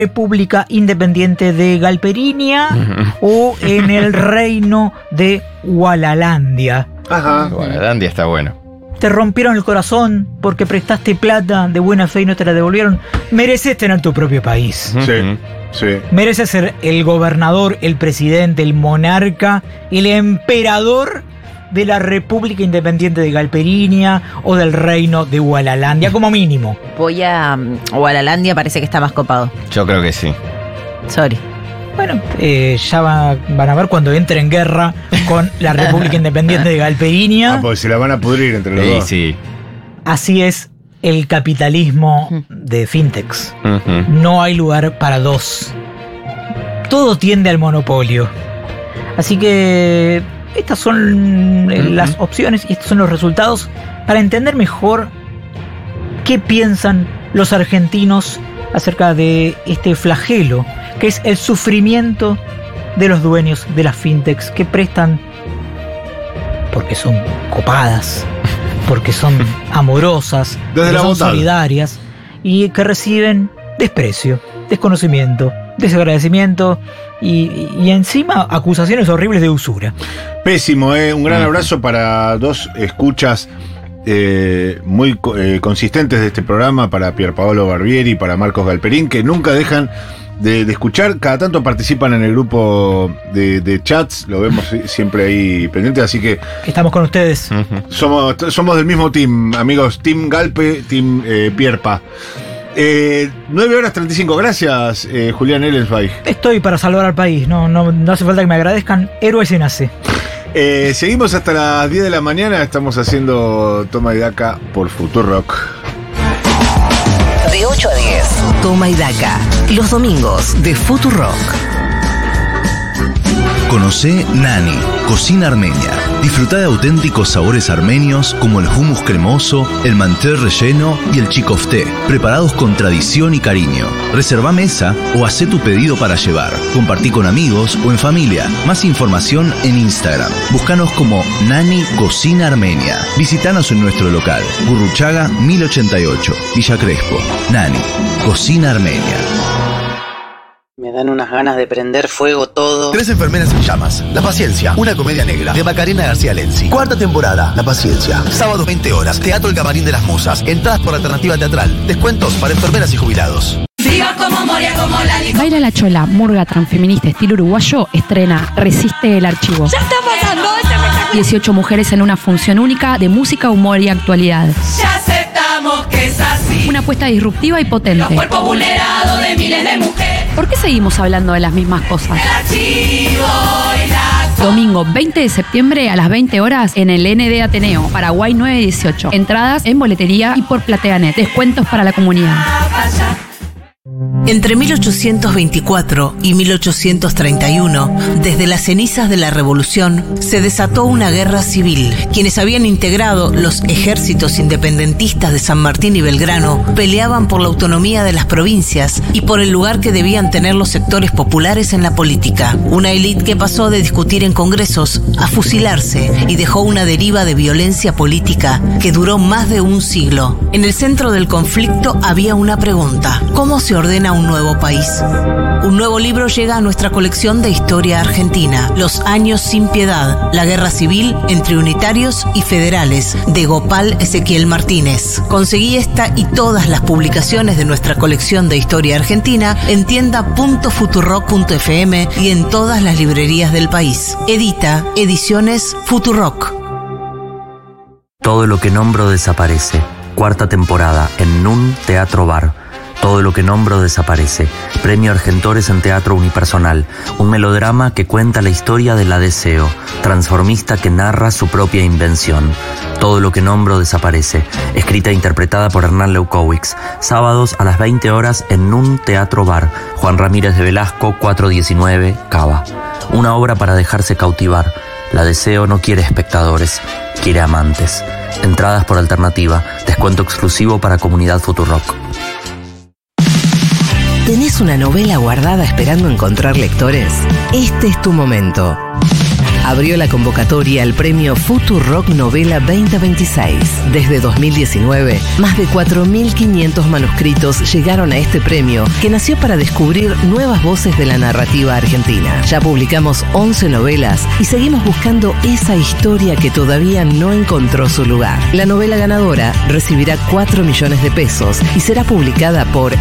República Independiente de Galperinia o en el reino de Walalandia. Ajá. Walalandia está bueno. Te rompieron el corazón porque prestaste plata de buena fe y no te la devolvieron. Mereces tener tu propio país. Sí, sí. Mereces ser el gobernador, el presidente, el monarca, el emperador de la República Independiente de Galperinia o del reino de Walalandia, como mínimo. Voy a Walalandia, parece que está más copado. Yo creo que sí. Sorry. Bueno, ya van a ver cuando entre en guerra con la República Independiente de Galperinia. Pues se la van a pudrir entre los dos. Sí. Así es el capitalismo de fintechs. No hay lugar para dos. Todo tiende al monopolio. Así que estas son las opciones y estos son los resultados para entender mejor qué piensan los argentinos acerca de este flagelo, que es el sufrimiento de los dueños de las fintechs que prestan porque son copadas, porque son amorosas, desde porque la son bondad, solidarias y que reciben desprecio, desconocimiento, desagradecimiento y encima acusaciones horribles de usura. Pésimo, un gran abrazo para dos escuchas muy consistentes de este programa, para Pierpaolo Barbieri y para Marcos Galperín, que nunca dejan de escuchar. Cada tanto participan en el grupo de chats, lo vemos siempre ahí pendiente, así que Estamos con ustedes. somos del mismo team, amigos, Team Galpe, Team Pierpa. 9:35, gracias Julián Ellensweig. Estoy para salvar al país, no hace falta que me agradezcan, héroe se nace. Seguimos hasta las 10 de la mañana, estamos haciendo Toma y Daca por Futurock. De 8 a 10, Toma y Daca, los domingos de Futurock. Conocé Nani, cocina armenia. Disfrutá de auténticos sabores armenios como el hummus cremoso, el mantel relleno y el chikofté, preparados con tradición y cariño. Reservá mesa o hacé tu pedido para llevar. Compartí con amigos o en familia. Más información en Instagram. Búscanos como Nani Cocina Armenia. Visítanos en nuestro local, Gurruchaga 1088, Villa Crespo. Nani, Cocina Armenia. Me dan unas ganas de prender fuego todo. 3 enfermeras en llamas. La paciencia. Una comedia negra. De Macarena García Lenzi. 4ª temporada. La paciencia. Sábado 20 horas. Teatro El Camarín de las Musas. Entradas por alternativa teatral. Descuentos para enfermeras y jubilados. Viva como moria, como la Baila la Chola, murga transfeminista estilo uruguayo, estrena Resiste el Archivo. ¡Ya está pasando! 18 mujeres en una función única de música, humor y actualidad. Ya aceptamos que es así. Una apuesta disruptiva y potente. Los cuerpos vulnerados de miles de mujeres. ¿Por qué seguimos hablando de las mismas cosas? El archivo y la... Domingo 20 de septiembre a las 20 horas en el ND Ateneo, Paraguay 918. Entradas en boletería y por PlateaNet. Descuentos para la comunidad. Entre 1824 y 1831, desde las cenizas de la Revolución, se desató una guerra civil. Quienes habían integrado los ejércitos independentistas de San Martín y Belgrano peleaban por la autonomía de las provincias y por el lugar que debían tener los sectores populares en la política. Una élite que pasó de discutir en congresos a fusilarse y dejó una deriva de violencia política que duró más de un siglo. En el centro del conflicto había una pregunta: ¿cómo se ordena un nuevo país? Un nuevo libro llega a nuestra colección de historia argentina, Los años sin piedad, la guerra civil entre unitarios y federales, de Gopal Ezequiel Martínez. Conseguí esta y todas las publicaciones de nuestra colección de historia argentina en tienda.futurock.fm y en todas las librerías del país. Edita Ediciones Futurock. Todo lo que nombro desaparece. 4ª temporada en NUN Teatro Bar. Todo lo que nombro desaparece. Premio Argentores en Teatro Unipersonal. Un melodrama que cuenta la historia de la Deseo, transformista que narra su propia invención. Todo lo que nombro desaparece. Escrita e interpretada por Hernán Leucowicz. Sábados a las 20 horas en NUN Teatro Bar. Juan Ramírez de Velasco, 419, Cava. Una obra para dejarse cautivar. La Deseo no quiere espectadores, quiere amantes. Entradas por alternativa. Descuento exclusivo para Comunidad Futurock. ¿Tenés una novela guardada esperando encontrar lectores? Este es tu momento. abrió la convocatoria al premio Futurock Novela 2026. Desde 2019, más de 4.500 manuscritos llegaron a este premio, que nació para descubrir nuevas voces de la narrativa argentina. Ya publicamos 11 novelas y seguimos buscando esa historia que todavía no encontró su lugar. La novela ganadora recibirá 4 millones de pesos y será publicada por